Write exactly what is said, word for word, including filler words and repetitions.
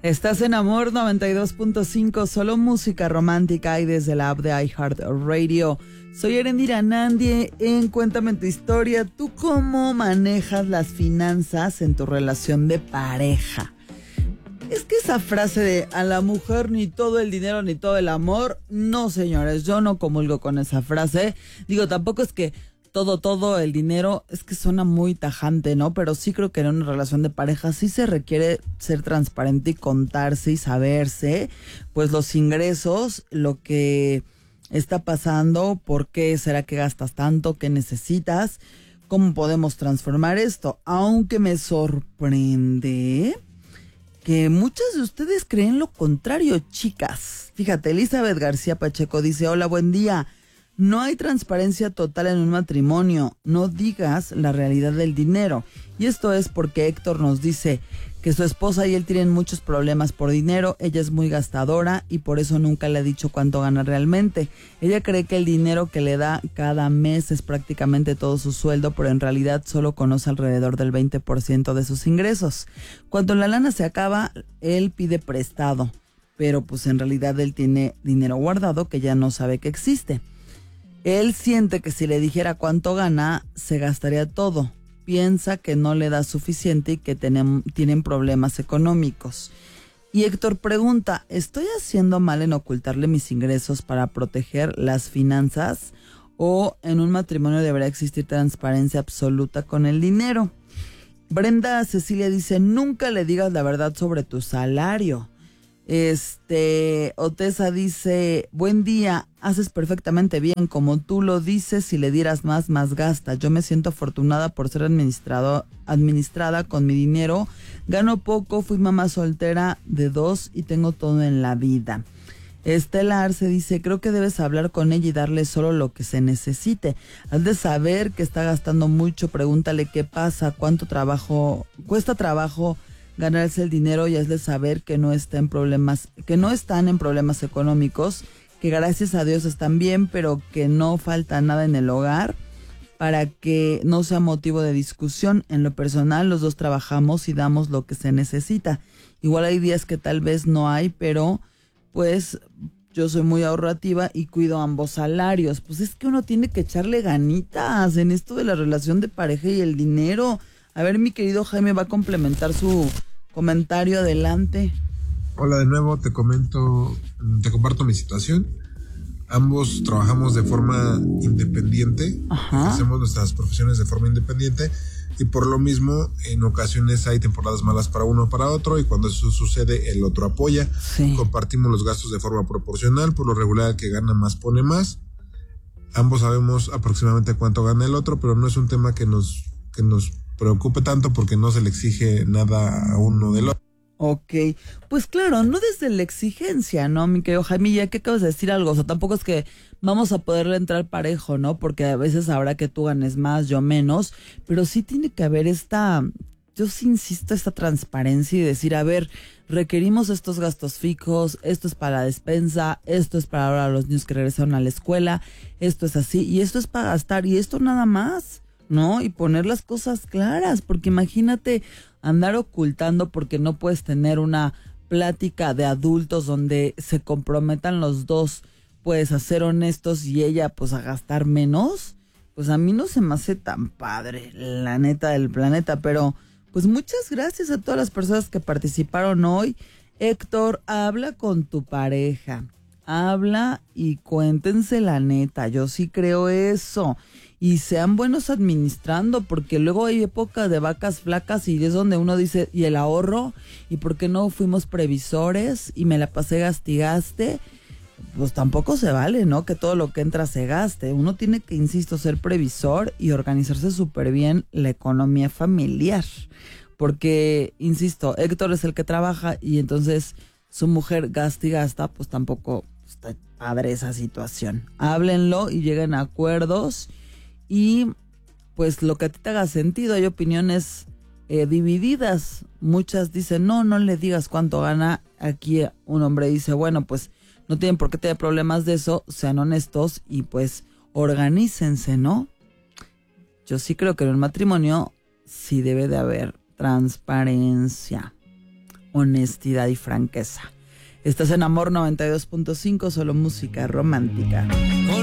Estás en Amor noventa y dos punto cinco, solo música romántica y desde la app de iHeartRadio. Soy Erendira Nandie en Cuéntame tu historia. ¿Tú cómo manejas las finanzas en tu relación de pareja? Es que esa frase de a la mujer ni todo el dinero ni todo el amor, no señores, yo no comulgo con esa frase. Digo, tampoco es que todo, todo el dinero, es que suena muy tajante, ¿no? Pero sí creo que en una relación de pareja sí se requiere ser transparente y contarse y saberse, pues los ingresos, lo que está pasando, por qué será que gastas tanto, qué necesitas, cómo podemos transformar esto. Aunque me sorprende que muchas de ustedes creen lo contrario, chicas. Fíjate, Elizabeth García Pacheco dice, hola, buen día. No hay transparencia total en un matrimonio, no digas la realidad del dinero. Y esto es porque Héctor nos dice que su esposa y él tienen muchos problemas por dinero, ella es muy gastadora y por eso nunca le ha dicho cuánto gana realmente. Ella cree que el dinero que le da cada mes es prácticamente todo su sueldo, pero en realidad solo conoce alrededor del veinte por ciento de sus ingresos. Cuando la lana se acaba, él pide prestado, pero pues en realidad él tiene dinero guardado que ya no sabe que existe. Él siente que si le dijera cuánto gana, se gastaría todo. Piensa que no le da suficiente y que tienen, tienen problemas económicos. Y Héctor pregunta, ¿estoy haciendo mal en ocultarle mis ingresos para proteger las finanzas? ¿O en un matrimonio debería existir transparencia absoluta con el dinero? Brenda Cecilia dice, nunca le digas la verdad sobre tu salario. Este, Otesa dice, buen día, haces perfectamente bien, como tú lo dices, si le dieras más, más gasta. Yo me siento afortunada por ser administrado, administrada con mi dinero, gano poco, fui mamá soltera de dos y tengo todo en la vida. Estela Arce dice, creo que debes hablar con ella y darle solo lo que se necesite. Has de saber que está gastando mucho, pregúntale qué pasa, cuánto trabajo, cuesta trabajo ganarse el dinero y has de saber que no está en problemas, que no están en problemas económicos, que gracias a Dios están bien, pero que no falta nada en el hogar para que no sea motivo de discusión. En lo personal, los dos trabajamos y damos lo que se necesita. Igual hay días que tal vez no hay, pero pues yo soy muy ahorrativa y cuido ambos salarios. Pues es que uno tiene que echarle ganitas en esto de la relación de pareja y el dinero. A ver, mi querido Jaime va a complementar su comentario, adelante. Hola de nuevo, te comento, te comparto mi situación. Ambos trabajamos de forma independiente, hacemos nuestras profesiones de forma independiente y por lo mismo en ocasiones hay temporadas malas para uno o para otro y cuando eso sucede el otro apoya. Sí. Compartimos los gastos de forma proporcional, por lo regular el que gana más pone más. Ambos sabemos aproximadamente cuánto gana el otro, pero no es un tema que nos, que nos preocupe tanto porque no se le exige nada a uno del otro. Ok, pues claro, no desde la exigencia, ¿no, mi querido Jaime? Ya que acabas de decir algo, o sea, tampoco es que vamos a poderle entrar parejo, ¿no? Porque a veces habrá que tú ganes más, yo menos, pero sí tiene que haber esta, yo sí insisto, esta transparencia y decir, a ver, requerimos estos gastos fijos, esto es para la despensa, esto es para ahora los niños que regresaron a la escuela, esto es así, y esto es para gastar, y esto nada más, ¿no? Y poner las cosas claras, porque imagínate andar ocultando porque no puedes tener una plática de adultos donde se comprometan los dos, pues a ser honestos y ella pues a gastar menos, pues a mí no se me hace tan padre, la neta del planeta, pero pues muchas gracias a todas las personas que participaron hoy. Héctor, habla con tu pareja, habla y cuéntense la neta, yo sí creo eso. Y sean buenos administrando, porque luego hay épocas de vacas flacas y es donde uno dice, ¿y el ahorro? ¿Y por qué no fuimos previsores? Y me la pasé gastigaste. Pues tampoco se vale, ¿no? Que todo lo que entra se gaste. Uno tiene que, insisto, ser previsor y organizarse súper bien la economía familiar. Porque, insisto, Héctor es el que trabaja y entonces su mujer gasta y gasta, pues tampoco está padre esa situación. Háblenlo y lleguen a acuerdos. Y pues lo que a ti te haga sentido, hay opiniones eh, divididas. Muchas dicen, no, no le digas cuánto gana. Aquí un hombre dice, bueno, pues no tienen por qué tener problemas de eso, sean honestos y pues organícense, ¿no? Yo sí creo que en un matrimonio sí debe de haber transparencia. honestidad y franqueza. Estás en Amor noventa y dos punto cinco, solo música romántica.